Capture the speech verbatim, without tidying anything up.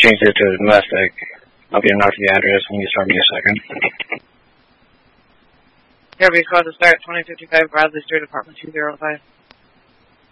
changed it to domestic. I'll get out to the address when you start me a second. Kirby call to start twenty fifty-five Bradley Street, apartment two oh five.